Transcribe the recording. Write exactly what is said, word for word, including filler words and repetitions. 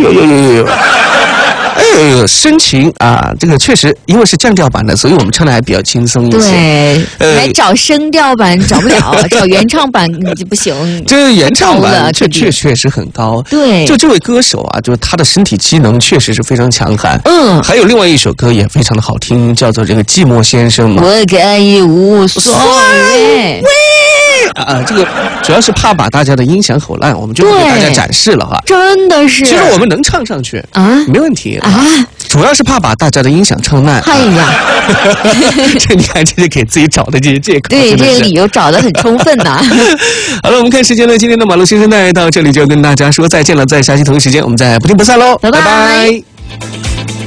呦呦呦呦。哎呦，深情啊！这个确实，因为是降调版的，所以我们唱的还比较轻松一些。 对，呃、来找声调版找不了，找原唱版就不行。 这原唱版确确确实很高。 对， 就这位歌手啊，就是他的身体机能确实是非常强悍。嗯，还有另外一首歌也非常的好听，叫做这个《寂寞先生》嘛。 我可以无所谓。 啊，这个主要是怕把大家的音响吼烂，我们就不给大家展示了哈。 真的是， 其实我们能唱上去啊，没问题啊。 主要是怕把大家的音响唱烂。 哎呀， 这你看，这是给自己找的这些借口。 对，这个理由找得很充分呐。 好了，我们看时间呢，今天的马路新生代到这里就要跟大家说再见了，在下期同一时间我们再不听不散喽， 拜拜。